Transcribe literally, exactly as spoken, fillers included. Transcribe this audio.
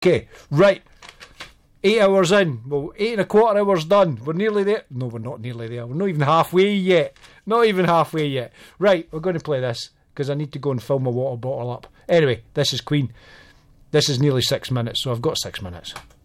Okay, right. Eight hours in. Well, eight and a quarter hours done. We're nearly there. No, we're not nearly there. We're not even halfway yet. Not even halfway yet. Right, we're going to play this because I need to go and fill my water bottle up. Anyway, this is Queen. This is nearly six minutes, so I've got six minutes.